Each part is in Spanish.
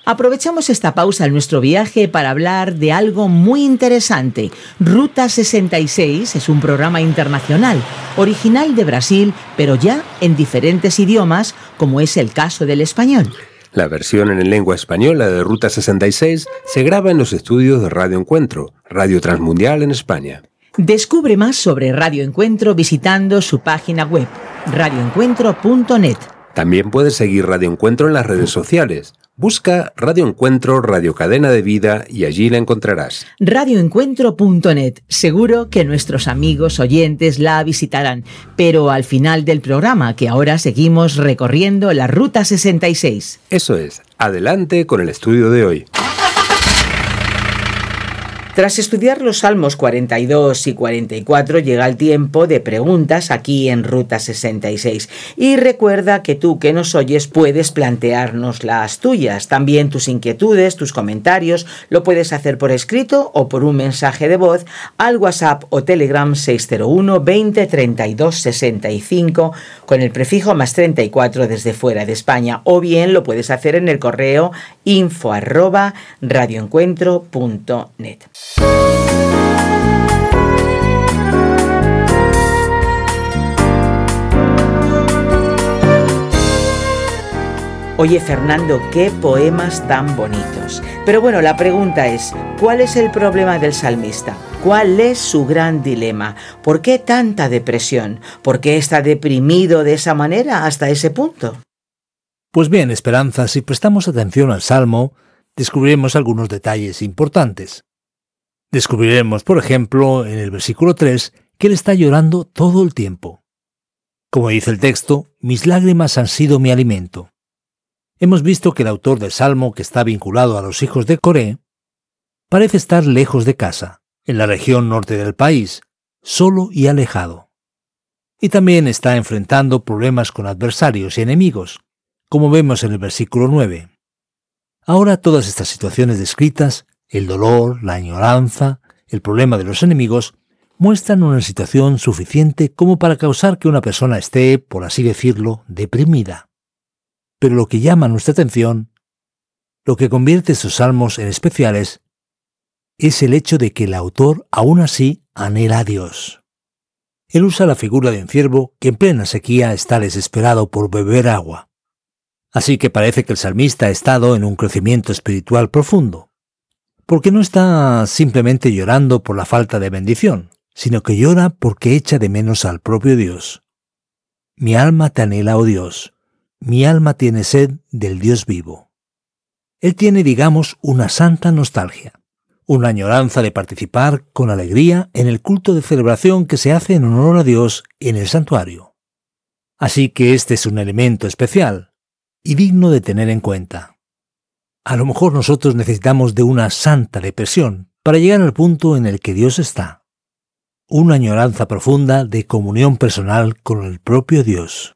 Aprovechamos esta pausa en nuestro viaje para hablar de algo muy interesante. Ruta 66 es un programa internacional, original de Brasil, pero ya en diferentes idiomas, como es el caso del español. La versión en lengua española de Ruta 66 se graba en los estudios de Radio Encuentro, Radio Transmundial en España. Descubre más sobre Radio Encuentro visitando su página web, radioencuentro.net. También puedes seguir Radio Encuentro en las redes sociales. Busca Radio Encuentro, Radio Cadena de Vida y allí la encontrarás. Radioencuentro.net. Seguro que nuestros amigos oyentes la visitarán. Pero al final del programa, que ahora seguimos recorriendo la Ruta 66. Eso es. Adelante con el estudio de hoy. Tras estudiar los Salmos 42 y 44, llega el tiempo de preguntas aquí en Ruta 66. Y recuerda que tú que nos oyes puedes plantearnos las tuyas, también tus inquietudes, tus comentarios, lo puedes hacer por escrito o por un mensaje de voz al WhatsApp o Telegram 601 20 32 65 con el prefijo +34 desde fuera de España, o bien lo puedes hacer en el correo info@radioencuentro.net. Oye, Fernando, qué poemas tan bonitos. Pero bueno, la pregunta es, ¿cuál es el problema del salmista? ¿Cuál es su gran dilema? ¿Por qué tanta depresión? ¿Por qué está deprimido de esa manera hasta ese punto? Pues bien, Esperanza, si prestamos atención al Salmo, descubriremos algunos detalles importantes. Descubriremos, por ejemplo, en el versículo 3, que él está llorando todo el tiempo. Como dice el texto, mis lágrimas han sido mi alimento. Hemos visto que el autor del Salmo, que está vinculado a los hijos de Coré, parece estar lejos de casa, en la región norte del país, solo y alejado. Y también está enfrentando problemas con adversarios y enemigos, como vemos en el versículo 9. Ahora todas estas situaciones descritas, el dolor, la añoranza, el problema de los enemigos, muestran una situación suficiente como para causar que una persona esté, por así decirlo, deprimida. Pero lo que llama nuestra atención, lo que convierte estos salmos en especiales, es el hecho de que el autor aún así anhela a Dios. Él usa la figura de un ciervo que en plena sequía está desesperado por beber agua. Así que parece que el salmista ha estado en un crecimiento espiritual profundo, porque no está simplemente llorando por la falta de bendición, sino que llora porque echa de menos al propio Dios. Mi alma te anhela, oh Dios, mi alma tiene sed del Dios vivo. Él tiene, digamos, una santa nostalgia, una añoranza de participar con alegría en el culto de celebración que se hace en honor a Dios en el santuario. Así que este es un elemento especial y digno de tener en cuenta. A lo mejor nosotros necesitamos de una santa depresión para llegar al punto en el que Dios está. Una añoranza profunda de comunión personal con el propio Dios.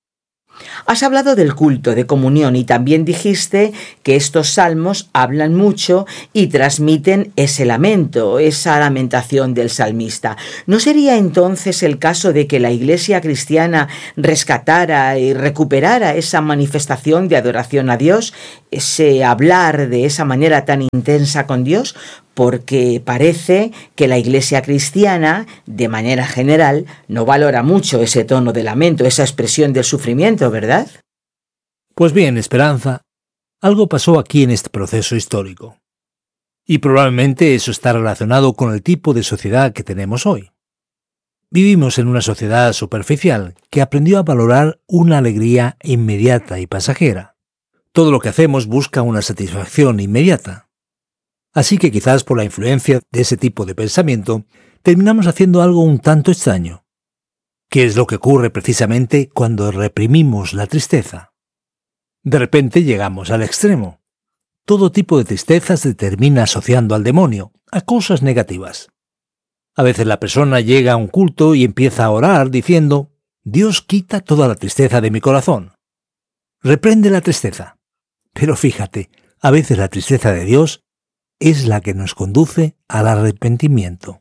Has hablado del culto de comunión y también dijiste que estos salmos hablan mucho y transmiten ese lamento, esa lamentación del salmista. ¿No sería entonces el caso de que la Iglesia cristiana rescatara y recuperara esa manifestación de adoración a Dios, ese hablar de esa manera tan intensa con Dios? Porque parece que la Iglesia cristiana, de manera general, no valora mucho ese tono de lamento, esa expresión del sufrimiento, ¿verdad? Pues bien, Esperanza, algo pasó aquí en este proceso histórico. Y probablemente eso está relacionado con el tipo de sociedad que tenemos hoy. Vivimos en una sociedad superficial que aprendió a valorar una alegría inmediata y pasajera. Todo lo que hacemos busca una satisfacción inmediata. Así que quizás por la influencia de ese tipo de pensamiento, terminamos haciendo algo un tanto extraño. ¿Qué es lo que ocurre precisamente cuando reprimimos la tristeza? De repente llegamos al extremo. Todo tipo de tristeza se termina asociando al demonio, a cosas negativas. A veces la persona llega a un culto y empieza a orar diciendo, Dios quita toda la tristeza de mi corazón. Reprende la tristeza. Pero fíjate, a veces la tristeza de Dios es la que nos conduce al arrepentimiento.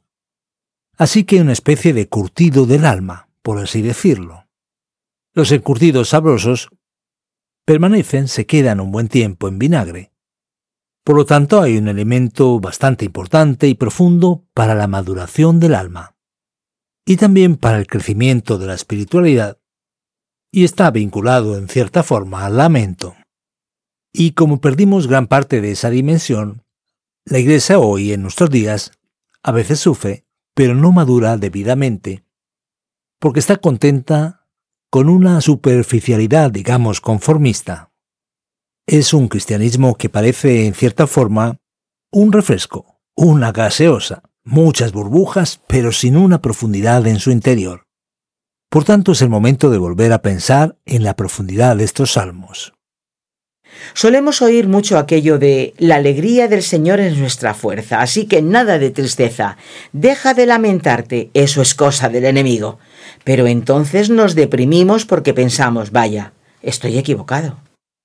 Así que una especie de curtido del alma, por así decirlo. Los encurtidos sabrosos permanecen, se quedan un buen tiempo en vinagre, Por lo tanto, hay un elemento bastante importante y profundo para la maduración del alma y también para el crecimiento de la espiritualidad, y está vinculado en cierta forma al lamento. Y como perdimos gran parte de esa dimensión, la Iglesia hoy, en nuestros días, a veces sufre, pero no madura debidamente, porque está contenta con una superficialidad, digamos, conformista. Es un cristianismo que parece, en cierta forma, un refresco, una gaseosa, muchas burbujas, pero sin una profundidad en su interior. Por tanto, es el momento de volver a pensar en la profundidad de estos salmos. Solemos oír mucho aquello de la alegría del Señor es nuestra fuerza, así que nada de tristeza. Deja de lamentarte, eso es cosa del enemigo. Pero entonces nos deprimimos porque pensamos, vaya, estoy equivocado.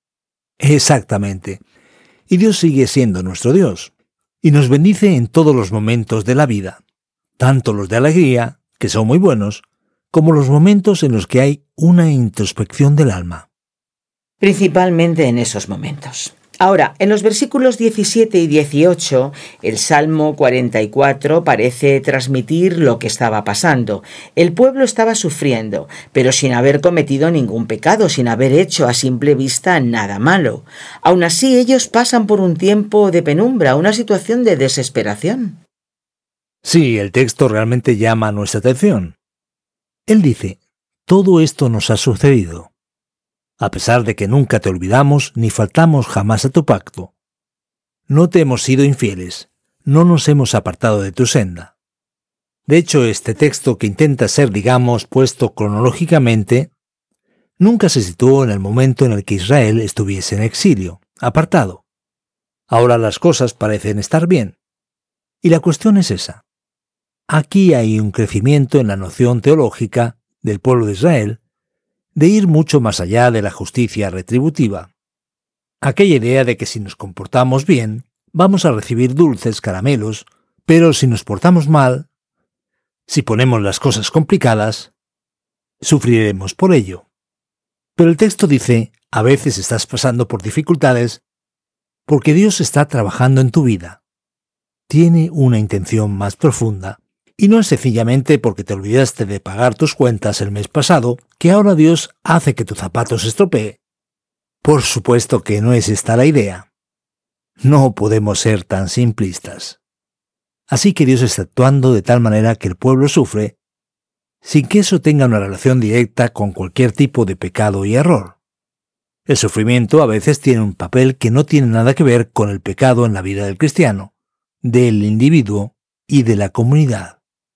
Exactamente. Y Dios sigue siendo nuestro Dios, y nos bendice en todos los momentos de la vida, tanto los de alegría, que son muy buenos, como los momentos en los que hay una introspección del alma. Principalmente en esos momentos. Ahora, en los versículos 17 y 18, el Salmo 44 parece transmitir lo que estaba pasando. El pueblo estaba sufriendo, pero sin haber cometido ningún pecado, sin haber hecho a simple vista nada malo. Aún así, ellos pasan por un tiempo de penumbra, una situación de desesperación. Sí, el texto realmente llama nuestra atención. Él dice, todo esto nos ha sucedido, a pesar de que nunca te olvidamos ni faltamos jamás a tu pacto. No te hemos sido infieles, no nos hemos apartado de tu senda. De hecho, este texto, que intenta ser, digamos, puesto cronológicamente, nunca se situó en el momento en el que Israel estuviese en exilio, apartado. Ahora las cosas parecen estar bien. Y la cuestión es esa. Aquí hay un crecimiento en la noción teológica del pueblo de Israel de ir mucho más allá de la justicia retributiva. Aquella idea de que si nos comportamos bien, vamos a recibir dulces caramelos, pero si nos portamos mal, si ponemos las cosas complicadas, sufriremos por ello. Pero el texto dice, a veces estás pasando por dificultades porque Dios está trabajando en tu vida. Tiene una intención más profunda. Y no es sencillamente porque te olvidaste de pagar tus cuentas el mes pasado que ahora Dios hace que tu zapato se estropee. Por supuesto que no es esta la idea. No podemos ser tan simplistas. Así que Dios está actuando de tal manera que el pueblo sufre sin que eso tenga una relación directa con cualquier tipo de pecado y error. El sufrimiento a veces tiene un papel que no tiene nada que ver con el pecado en la vida del cristiano, del individuo y de la comunidad.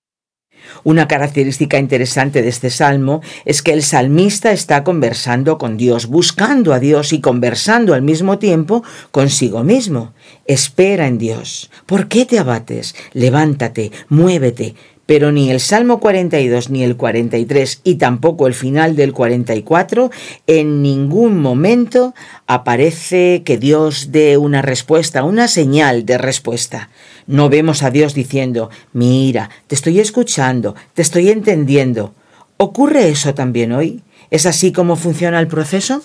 Una característica interesante de este salmo es que el salmista está conversando con Dios, buscando a Dios y conversando al mismo tiempo consigo mismo. Espera en Dios. ¿Por qué te abates? Levántate, muévete. Pero ni el Salmo 42 ni el 43 y tampoco el final del 44 en ningún momento aparece que Dios dé una respuesta, una señal de respuesta. No vemos a Dios diciendo, mira, te estoy escuchando, te estoy entendiendo. ¿Ocurre eso también hoy? ¿Es así como funciona el proceso?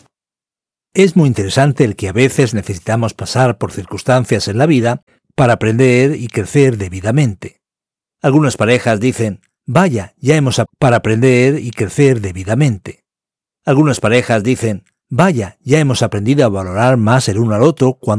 Es muy interesante el que a veces necesitamos pasar por circunstancias en la vida para aprender y crecer debidamente. Algunas parejas dicen, vaya, ya hemos para aprender y crecer debidamente. Algunas parejas dicen, vaya, ya hemos aprendido a valorar más el uno al otro cuando